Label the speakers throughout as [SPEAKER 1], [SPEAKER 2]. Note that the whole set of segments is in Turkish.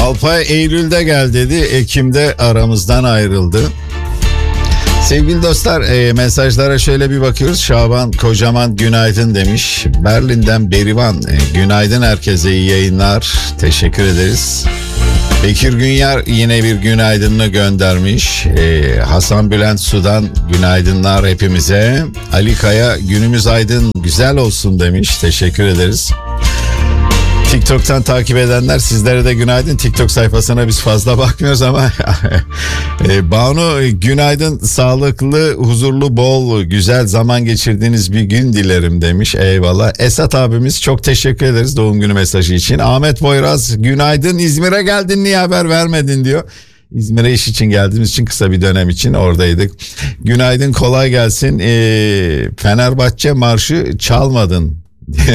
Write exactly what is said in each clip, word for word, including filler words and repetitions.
[SPEAKER 1] Alpay Eylül'de gel dedi, Ekim'de aramızdan ayrıldı. Sevgili dostlar, e, mesajlara şöyle bir bakıyoruz. Şaban Kocaman günaydın demiş. Berlin'den Berivan, e, günaydın herkese, iyi yayınlar. Teşekkür ederiz. Bekir Günyar yine bir günaydınını göndermiş. E, Hasan Bülent Sudan günaydınlar hepimize. Ali Kaya günümüz aydın güzel olsun demiş. Teşekkür ederiz. TikTok'tan takip edenler, sizlere de günaydın. TikTok sayfasına biz fazla bakmıyoruz ama e, Banu günaydın, sağlıklı, huzurlu, bol, güzel zaman geçirdiğiniz bir gün dilerim demiş. Eyvallah. Esat abimiz çok teşekkür ederiz doğum günü mesajı için. Ahmet Boyraz günaydın, İzmir'e geldin niye haber vermedin diyor. İzmir'e iş için geldiğimiz için, kısa bir dönem için oradaydık. Günaydın, kolay gelsin. E, Fenerbahçe marşı çalmadın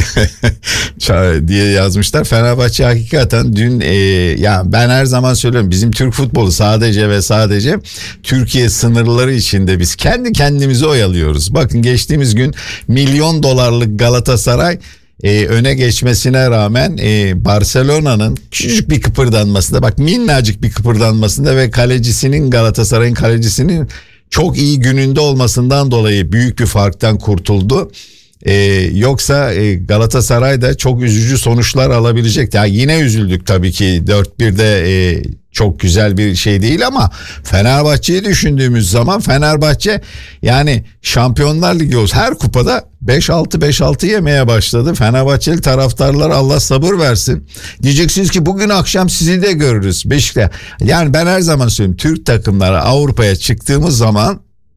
[SPEAKER 1] diye yazmışlar. Fenerbahçe hakikaten dün e, ya ben her zaman söylüyorum, bizim Türk futbolu sadece ve sadece Türkiye sınırları içinde biz kendi kendimizi oyalıyoruz. Bakın geçtiğimiz gün milyon dolarlık Galatasaray e, öne geçmesine rağmen e, Barcelona'nın küçücük bir kıpırdanmasında, bak minnacık bir kıpırdanmasında ve kalecisinin, Galatasaray'ın kalecisinin çok iyi gününde olmasından dolayı büyük bir farktan kurtuldu. Ee, yoksa e, Galatasaray'da çok üzücü sonuçlar alabilecek. Ya yine üzüldük tabii ki, dört birde e, çok güzel bir şey değil ama Fenerbahçe'yi düşündüğümüz zaman Fenerbahçe yani Şampiyonlar Ligi olsun, her kupada beş altı beş altı yemeye başladı. Fenerbahçeli taraftarlar Allah sabır versin. Diyeceksiniz ki bugün akşam sizi de görürüz Beşiktaş. Yani ben her zaman söylüyorum, Türk takımları Avrupa'ya çıktığımız zaman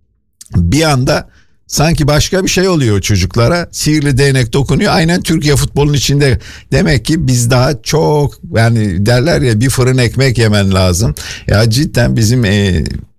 [SPEAKER 1] bir anda sanki başka bir şey oluyor çocuklara. Sihirli değnek dokunuyor. Aynen Türkiye futbolunun içinde. Demek ki biz daha çok, yani derler ya, bir fırın ekmek yemen lazım. Ya cidden bizim e,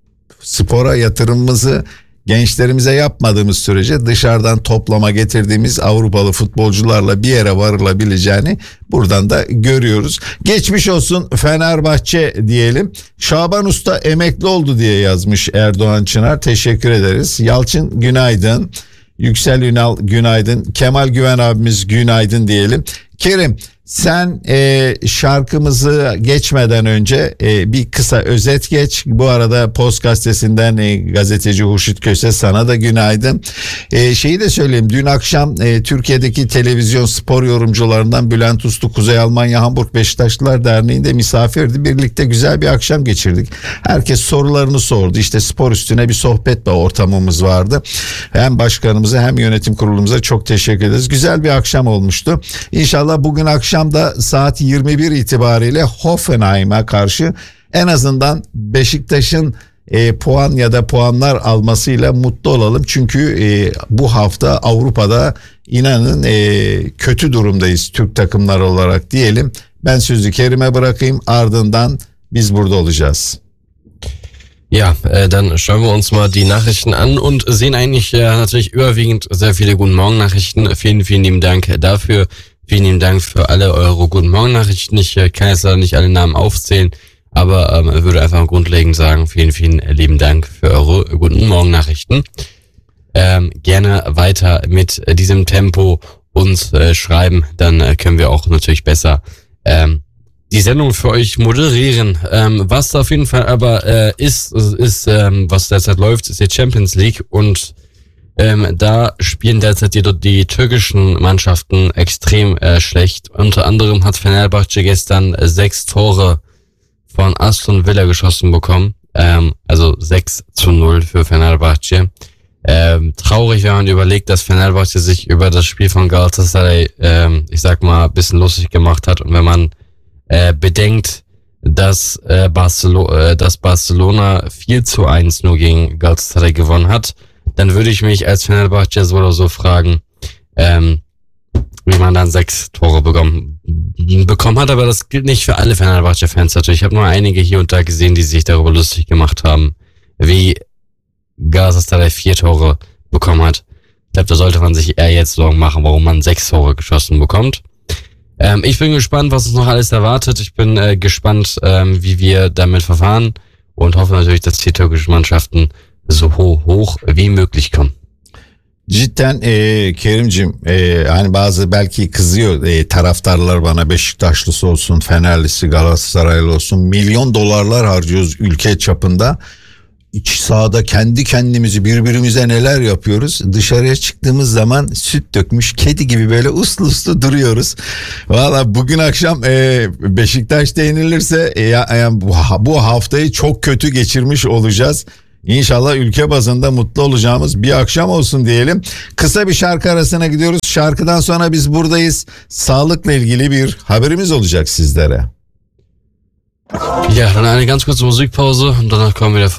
[SPEAKER 1] spora yatırımımızı gençlerimize yapmadığımız sürece dışarıdan toplama getirdiğimiz Avrupalı futbolcularla bir yere varılabileceğini buradan da görüyoruz. Geçmiş olsun Fenerbahçe diyelim. Şaban Usta emekli oldu diye yazmış Erdoğan Çınar. Teşekkür ederiz. Yalçın günaydın. Yüksel Ünal günaydın. Kemal Güven abimiz günaydın diyelim. Kerim, sen e, şarkımızı geçmeden önce e, bir kısa özet geç. Bu arada Post Gazetesi'nden e, gazeteci Hurşit Köse, sana da günaydın. E, şeyi de söyleyeyim, dün akşam e, Türkiye'deki televizyon spor yorumcularından Bülent Uslu, Kuzey Almanya Hamburg Beşiktaşlılar Derneği'nde misafirdi. Birlikte güzel bir akşam geçirdik. Herkes sorularını sordu. İşte spor üstüne bir sohbet ortamımız vardı. Hem başkanımıza hem yönetim kurulumuza çok teşekkür ederiz. Güzel bir akşam olmuştu. İnşallah bugün akşam da saat yirmi bir itibariyle Hoffenheim'e karşı en azından Beşiktaş'ın e, puan ya da puanlar almasıyla mutlu olalım. Çünkü e, bu hafta Avrupa'da inanın e, kötü durumdayız Türk takımları olarak diyelim. Ben sözü Kerim'e bırakayım, ardından biz burada olacağız.
[SPEAKER 2] Ja, äh, dann schauen wir uns mal die Nachrichten an und sehen eigentlich äh, natürlich überwiegend sehr viele Guten Morgen Nachrichten. Vielen, vielen lieben Dank dafür. Vielen lieben Dank für alle eure Guten Morgen Nachrichten. Ich äh, kann jetzt leider nicht alle Namen aufzählen, aber ähm, würde einfach grundlegend sagen, vielen, vielen lieben Dank für eure Guten Morgen Nachrichten. Ähm, gerne weiter mit äh, diesem Tempo uns äh, schreiben, dann äh, können wir auch natürlich besser ähm, die Sendung für euch moderieren. Ähm, was auf jeden Fall aber äh, ist, ist ähm, was derzeit läuft, ist die Champions League und ähm, da spielen derzeit die, die türkischen Mannschaften extrem äh, schlecht. Unter anderem hat Fenerbahçe gestern äh, sechs Tore von Aston Villa geschossen bekommen. Ähm, also sechs zu null für Fenerbahçe. Ähm, traurig, wenn man überlegt, dass Fenerbahçe sich über das Spiel von Galatasaray, ähm, ich sag mal, ein bisschen lustig gemacht hat. Und wenn man Äh, bedenkt, dass, äh, Barcelo- äh, dass Barcelona vier zu eins nur gegen Galatasaray gewonnen hat, dann würde ich mich als Fenerbahçe so oder so fragen, ähm, wie man dann sechs Tore bekommen, bekommen hat. Aber das gilt nicht für alle Fenerbahçe-Fans natürlich. Ich habe nur einige hier und da gesehen, die sich darüber lustig gemacht haben, wie Galatasaray vier Tore bekommen hat. Ich glaube, da sollte man sich eher jetzt Sorgen machen, warum man sechs Tore geschossen bekommt. Ähm, ich bin gespannt, was uns noch alles erwartet. Ich bin äh, gespannt, ähm, wie wir damit verfahren und hoffe natürlich, dass die türkischen Mannschaften so hoch, hoch wie möglich kommen.
[SPEAKER 1] Cidden e, Kerimcim e, hani bazı belki kızıyor e, taraftarlar bana, Beşiktaşlısı olsun, Fenerlisi, Galatasaraylı olsun, milyon dolarlar harcıyoruz ülke çapında. İç sahada kendi kendimizi birbirimize neler yapıyoruz. Dışarıya çıktığımız zaman süt dökmüş kedi gibi böyle uslu uslu duruyoruz. Valla bugün akşam e, Beşiktaş'ta yenilirse e, yani bu, bu haftayı çok kötü geçirmiş olacağız. İnşallah ülke bazında mutlu olacağımız bir akşam olsun diyelim. Kısa bir şarkı arasına gidiyoruz. Şarkıdan sonra biz buradayız. Sağlıkla ilgili bir haberimiz olacak sizlere.
[SPEAKER 2] Ja, dann eine ganz kurze Musikpause und danach kommen wir wieder